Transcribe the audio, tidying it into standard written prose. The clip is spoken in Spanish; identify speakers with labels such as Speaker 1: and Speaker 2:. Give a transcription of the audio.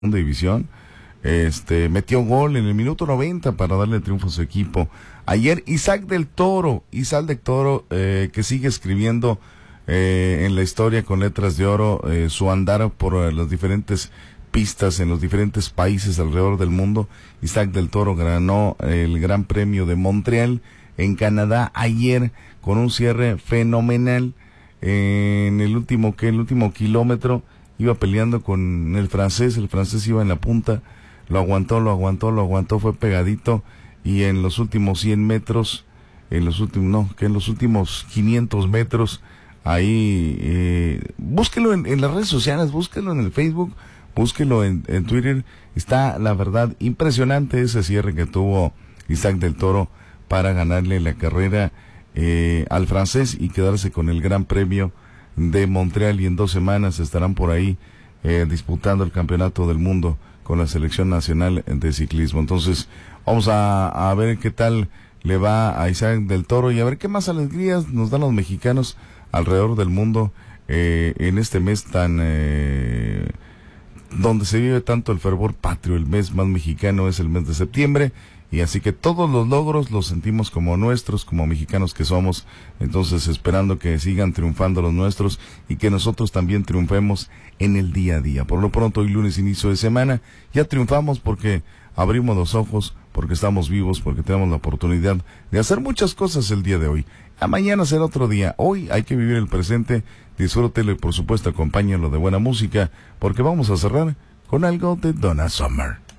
Speaker 1: segunda división. Metió gol en el minuto 90 para darle triunfo a su equipo. Ayer Isaac del Toro, que sigue escribiendo en la historia con letras de oro su andar por las diferentes pistas en los diferentes países alrededor del mundo. Isaac del Toro ganó el Gran Premio de Montreal en Canadá ayer con un cierre fenomenal. En el último kilómetro iba peleando con el francés iba en la punta, lo aguantó, fue pegadito, y en los últimos 100 metros, en los últimos 500 metros, ahí, búsquelo en las redes sociales, búsquelo en el Facebook, búsquelo en Twitter. Está, la verdad, impresionante ese cierre que tuvo Isaac del Toro para ganarle la carrera al francés y quedarse con el Gran Premio de Montreal, y en 2 semanas estarán por ahí disputando el campeonato del mundo con la selección nacional de ciclismo. Entonces vamos a ver qué tal le va a Isaac del Toro y a ver qué más alegrías nos dan los mexicanos alrededor del mundo en este mes tan donde se vive tanto el fervor patrio. El mes más mexicano es el mes de septiembre, y así que todos los logros los sentimos como nuestros, como mexicanos que somos. Entonces, esperando que sigan triunfando los nuestros y que nosotros también triunfemos en el día a día. Por lo pronto, hoy lunes, inicio de semana, ya triunfamos porque abrimos los ojos, porque estamos vivos, porque tenemos la oportunidad de hacer muchas cosas el día de hoy. A mañana será otro día. Hoy hay que vivir el presente, disfrútelo y por supuesto acompáñenlo de buena música, porque vamos a cerrar con algo de Donna Summer.